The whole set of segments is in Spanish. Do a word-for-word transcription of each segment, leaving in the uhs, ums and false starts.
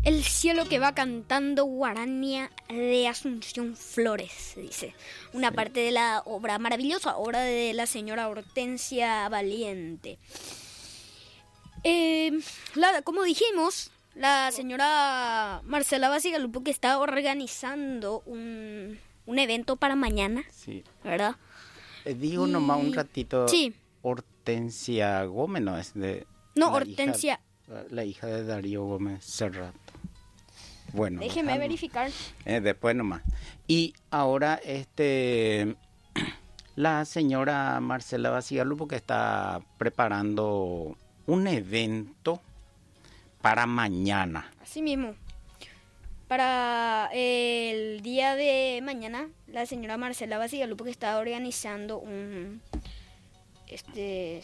El cielo que va cantando guarania de Asunción Flores, se dice. Una sí. parte de la obra, maravillosa obra de la señora Hortensia Valiente. Eh, la, como dijimos, la señora Marcela Bacigalupo que está organizando un, un evento para mañana, sí. ¿verdad? Eh, digo y... nomás un ratito, sí. Hortensia Gómez, ¿no? Es de no, Hortensia. Hija, la hija de Darío Gómez Serrat. Bueno, déjeme dejando. verificar. Eh, después nomás. Y ahora este la señora Marcela Bacigalupo que está preparando un evento para mañana. Así mismo. Para el día de mañana, la señora Marcela Bacigalupo que está organizando un este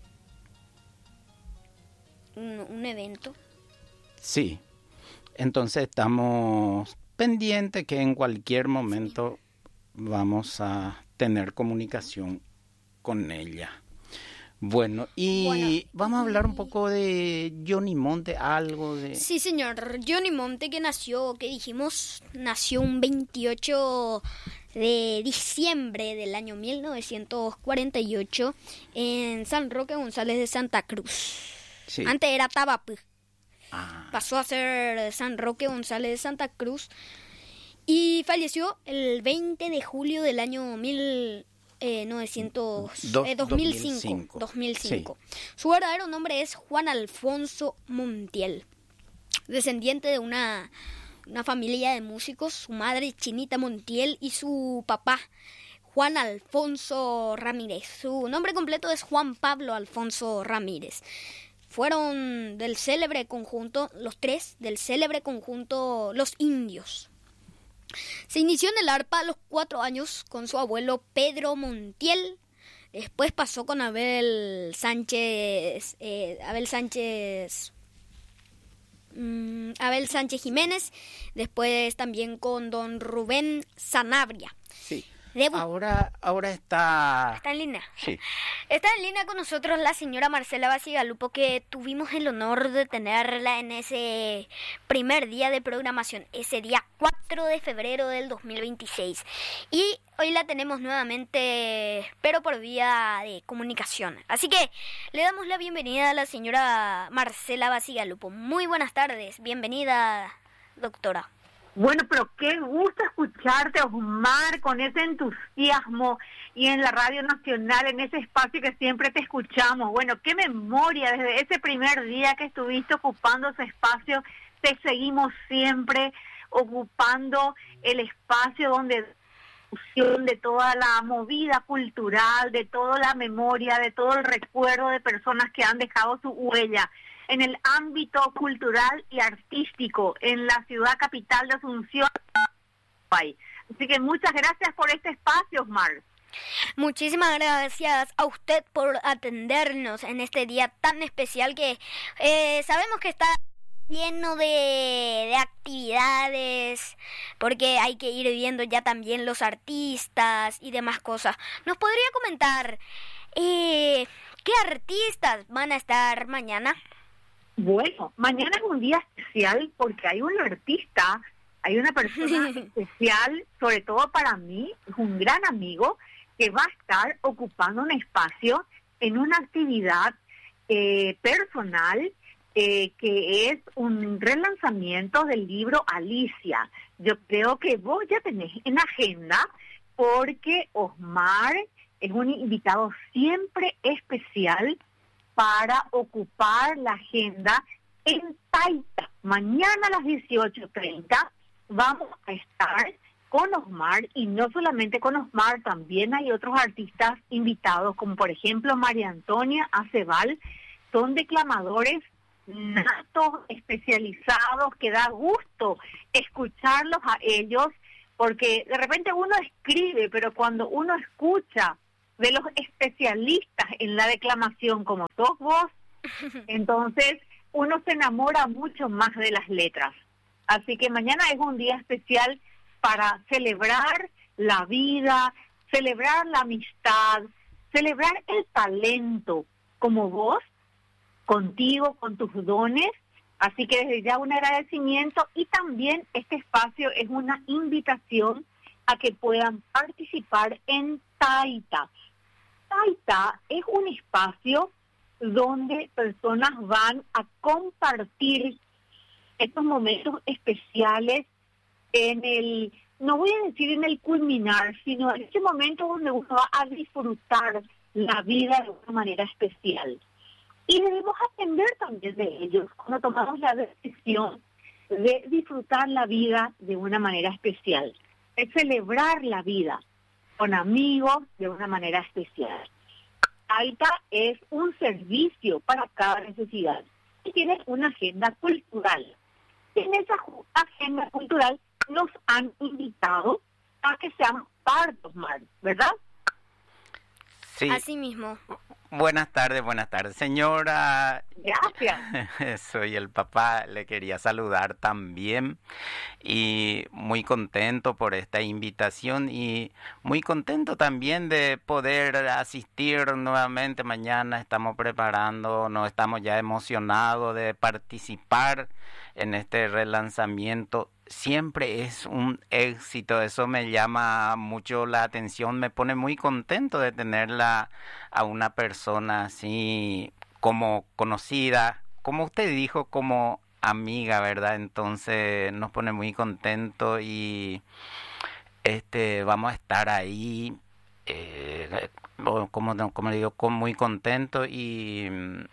un, un evento. Sí. Entonces estamos pendientes que en cualquier momento vamos a tener comunicación con ella. Bueno, y bueno, vamos a hablar un poco de Johnny Monte, algo de... Sí, señor. Johnny Monte que nació, que dijimos, nació un veintiocho de diciembre del año mil novecientos cuarenta y ocho en San Roque González de Santa Cruz. Sí. Antes era Tabapú. Ah. Pasó a ser San Roque González de Santa Cruz y falleció el veinte de julio del año mil novecientos, Do, eh, dos mil cinco. dos mil cinco. Sí. Su verdadero nombre es Juan Alfonso Montiel, descendiente de una, una familia de músicos, su madre Chinita Montiel y su papá Juan Alfonso Ramírez. Su nombre completo es Juan Pablo Alfonso Ramírez. Fueron del célebre conjunto, los tres, del célebre conjunto Los Indios. Se inició en el arpa a los cuatro años con su abuelo Pedro Montiel. Después pasó con Abel Sánchez, eh, Abel Sánchez, mmm, Abel Sánchez Jiménez. Después también con don Rubén Sanabria. Sí. Debu- ahora, ahora está... Está en línea. Sí. Está en línea con nosotros la señora Marcela Bacigalupo, que tuvimos el honor de tenerla en ese primer día de programación, ese día cuatro de febrero del dos mil veintiséis. Y hoy la tenemos nuevamente, pero por vía de comunicación. Así que le damos la bienvenida a la señora Marcela Bacigalupo. Muy buenas tardes. Bienvenida, doctora. Bueno, pero qué gusto escucharte, Osmar, con ese entusiasmo y en la Radio Nacional, en ese espacio que siempre te escuchamos. Bueno, qué memoria, desde ese primer día que estuviste ocupando ese espacio, te seguimos siempre ocupando el espacio donde de toda la movida cultural, de toda la memoria, de todo el recuerdo de personas que han dejado su huella en el ámbito cultural y artístico en la ciudad capital de Asunción. Así que muchas gracias por este espacio, Osmar. Muchísimas gracias a usted por atendernos en este día tan especial que eh, sabemos que está lleno de, de actividades, porque hay que ir viendo ya también los artistas y demás cosas. ¿Nos podría comentar eh, qué artistas van a estar mañana? Bueno, mañana es un día especial porque hay un artista, hay una persona especial, sobre todo para mí, es un gran amigo que va a estar ocupando un espacio en una actividad eh, personal eh, que es un relanzamiento del libro Alicia. Yo creo que vos ya tenés en agenda porque Osmar es un invitado siempre especial para ocupar la agenda en Taita. Mañana a las dieciocho treinta vamos a estar con Osmar, y no solamente con Osmar, también hay otros artistas invitados, como por ejemplo María Antonia Acebal. Son declamadores natos, especializados, que da gusto escucharlos a ellos, porque de repente uno escribe, pero cuando uno escucha de los especialistas en la declamación como sos vos, entonces uno se enamora mucho más de las letras. Así que mañana es un día especial para celebrar la vida, celebrar la amistad, celebrar el talento como vos, contigo, con tus dones, Así que desde ya un agradecimiento, y también este espacio es una invitación a que puedan participar en Taita. Taita es un espacio donde personas van a compartir estos momentos especiales en el, no voy a decir en el culminar, sino en ese momento donde uno va a disfrutar la vida de una manera especial. Y debemos aprender también de ellos cuando tomamos la decisión de disfrutar la vida de una manera especial, de celebrar la vida con amigos de una manera especial. Taita es un servicio para cada necesidad y tiene una agenda cultural. En esa agenda cultural nos han invitado a que seamos parte, Osmar, ¿verdad? Sí. Así mismo. Buenas tardes, buenas tardes. Señora. Gracias. Soy el papá, le quería saludar también y muy contento por esta invitación y muy contento también de poder asistir nuevamente. Mañana estamos preparando, nos estamos ya emocionados de participar en este relanzamiento. Siempre es un éxito, eso me llama mucho la atención, me pone muy contento de tenerla a una persona así como conocida, como usted dijo, como amiga, ¿verdad? Entonces nos pone muy contento y este vamos a estar ahí, eh, como, como digo, con, muy contento y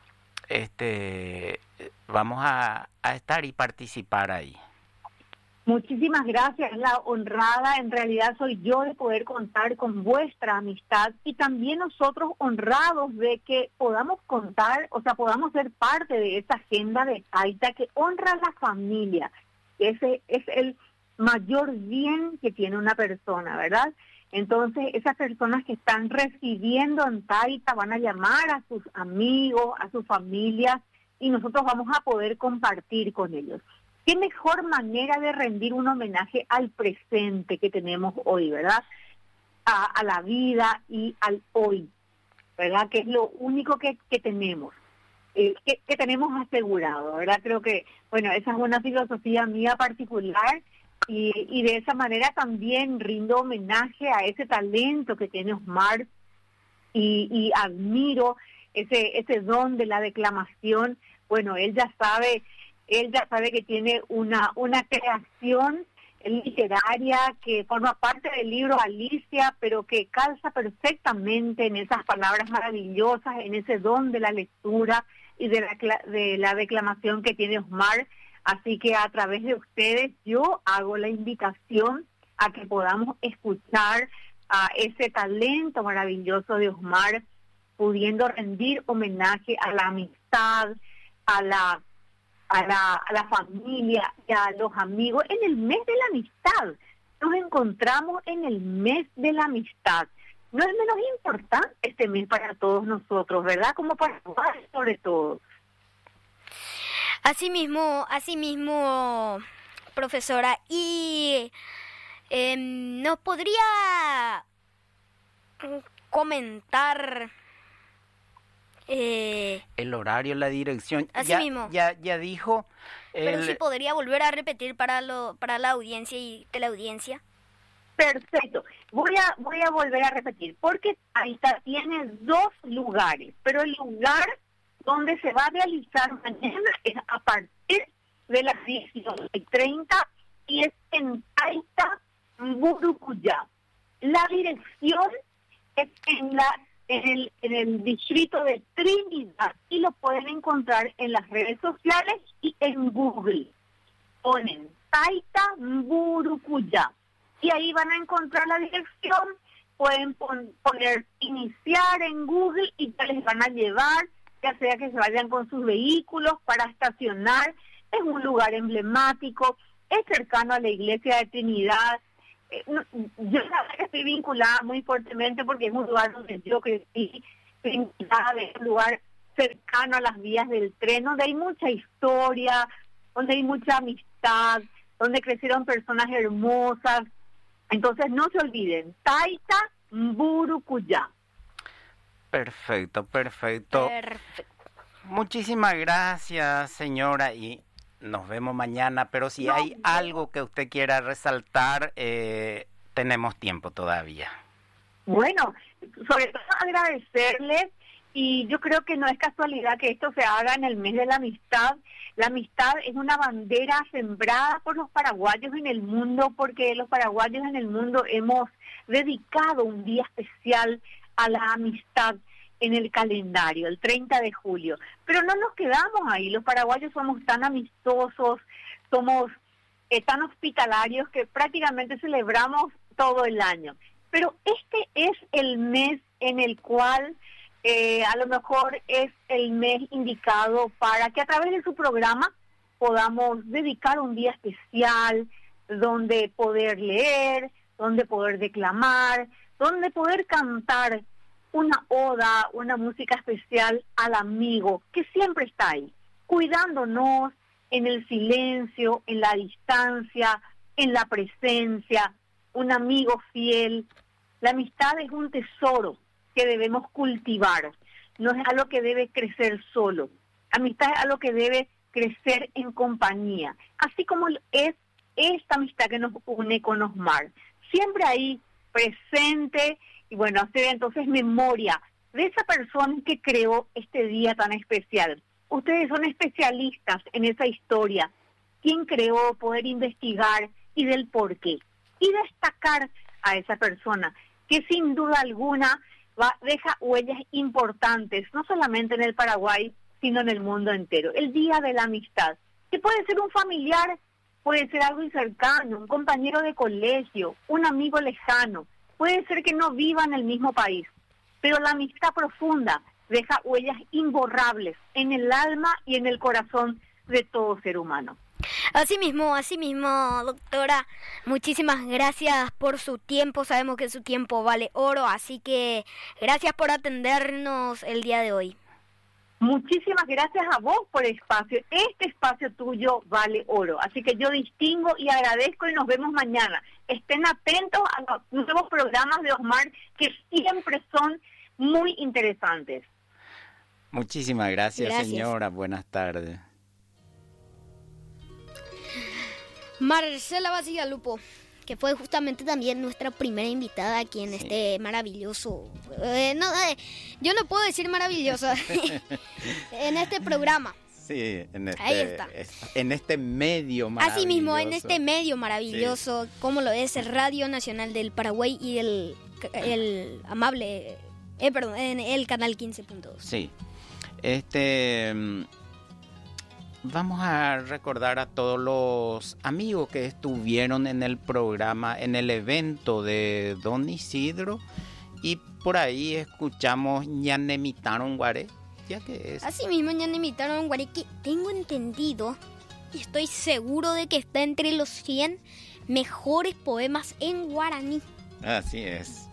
este vamos a, a estar y participar ahí. Muchísimas gracias, la honrada en realidad soy yo de poder contar con vuestra amistad y también nosotros honrados de que podamos contar, o sea, podamos ser parte de esa agenda de Taita que honra a la familia. Ese es el mayor bien que tiene una persona, ¿verdad? Entonces, esas personas que están residiendo en Taita van a llamar a sus amigos, a sus familias y nosotros vamos a poder compartir con ellos. ¿Qué mejor manera de rendir un homenaje al presente que tenemos hoy, verdad? A, a la vida y al hoy, ¿verdad? Que es lo único que, que tenemos, eh, que, que tenemos asegurado, ¿verdad? Creo que, bueno, esa es una filosofía mía particular y, y de esa manera también rindo homenaje a ese talento que tiene Osmar y, y admiro ese, ese don de la declamación. Bueno, él ya sabe... Él ya sabe que tiene una, una creación literaria que forma parte del libro Alicia, pero que calza perfectamente en esas palabras maravillosas, en ese don de la lectura y de la, de la declamación que tiene Osmar. Así que a través de ustedes yo hago la invitación a que podamos escuchar a ese talento maravilloso de Osmar, pudiendo rendir homenaje a la amistad, a la A la, a la familia y a los amigos en el mes de la amistad. Nos encontramos en el mes de la amistad. No es menos importante este mes para todos nosotros, ¿verdad? Como para todos, sobre todo. Así mismo, así mismo, profesora. Y eh, ¿nos podría comentar Eh, el horario, la dirección? Así ya, mismo. Ya, ya dijo. Pero el... si podría volver a repetir para lo para la audiencia y teleaudiencia. Perfecto. Voy a voy a volver a repetir, porque Taita tiene dos lugares, pero el lugar donde se va a realizar mañana es a partir de las dieciocho y treinta y es en Taita, Mburucuyá. La dirección es en la En el, en el distrito de Trinidad y lo pueden encontrar en las redes sociales y en Google. Ponen Taita Mburucuyá y ahí van a encontrar la dirección. Pueden pon, poner iniciar en Google y ya les van a llevar, ya sea que se vayan con sus vehículos para estacionar. Es un lugar emblemático, es cercano a la iglesia de Trinidad. Yo estoy vinculada muy fuertemente porque es un lugar donde yo crecí, vinculada, es un lugar cercano a las vías del tren, donde hay mucha historia, donde hay mucha amistad, donde crecieron personas hermosas. Entonces no se olviden, Taita Mburucuyá. Perfecto, perfecto. Perfecto. Muchísimas gracias, señora, y nos vemos mañana, pero si No, hay no. algo que usted quiera resaltar, eh, tenemos tiempo todavía. Bueno, sobre todo agradecerles, y yo creo que no es casualidad que esto se haga en el mes de la amistad. La amistad es una bandera sembrada por los paraguayos en el mundo, porque los paraguayos en el mundo hemos dedicado un día especial a la amistad en el calendario, el treinta de julio. Pero no nos quedamos ahí, los paraguayos somos tan amistosos, somos eh, tan hospitalarios que prácticamente celebramos todo el año. Pero este es el mes en el cual eh, a lo mejor es el mes indicado para que a través de su programa podamos dedicar un día especial donde poder leer, donde poder declamar, donde poder cantar una oda, una música especial al amigo que siempre está ahí, cuidándonos en el silencio, en la distancia, en la presencia, un amigo fiel. La amistad es un tesoro que debemos cultivar, no es algo que debe crecer solo. Amistad es algo que debe crecer en compañía, así como es esta amistad que nos une con Osmar, siempre ahí presente. Y bueno, hacer entonces memoria de esa persona que creó este día tan especial. Ustedes son especialistas en esa historia. ¿Quién creó? Poder investigar y del por qué. Y destacar a esa persona que sin duda alguna va, deja huellas importantes, no solamente en el Paraguay, sino en el mundo entero. El Día de la Amistad, que puede ser un familiar, puede ser algo cercano, un compañero de colegio, un amigo lejano. Puede ser que no viva en el mismo país, pero la amistad profunda deja huellas imborrables en el alma y en el corazón de todo ser humano. Así mismo, así mismo, doctora. Muchísimas gracias por su tiempo. Sabemos que su tiempo vale oro, así que gracias por atendernos el día de hoy. Muchísimas gracias a vos por el espacio. Este espacio tuyo vale oro. Así que yo distingo y agradezco y nos vemos mañana. Estén atentos a los nuevos programas de Osmar que siempre son muy interesantes. Muchísimas gracias, Gracias. señora. Buenas tardes. Marcela Basigalupo, que fue justamente también nuestra primera invitada aquí en Sí. este maravilloso... Eh, no, eh, yo no puedo decir maravilloso en este programa. Sí, en este, Ahí está. en este medio maravilloso. Así mismo, en este medio maravilloso, como lo es el Radio Nacional del Paraguay y el, el amable... Eh, perdón, en el canal quince punto dos. Sí. Este... mm, Vamos a recordar a todos los amigos que estuvieron en el programa, en el evento de Don Isidro, y por ahí escuchamos Ñanemitaron Guaré, ya que es. Así mismo, ya me invitaron a un guaré que tengo entendido y estoy seguro de que está entre los cien mejores poemas en guaraní. Así es.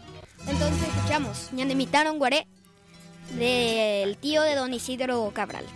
Entonces escuchamos Ñanemitaron Guaré del tío de Don Isidro Cabral.